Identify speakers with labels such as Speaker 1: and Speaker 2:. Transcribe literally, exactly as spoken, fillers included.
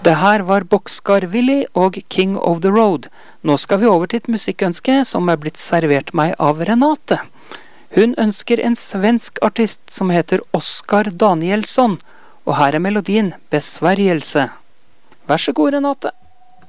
Speaker 1: Det her var Boxcar Willy og King of the Road. Nå skal vi over til et musikkønske som er blitt servert meg av Renate. Hun ønsker en svensk artist som heter Oskar Danielsson, og her er melodien Besvärjelse. Vær så god, Renate.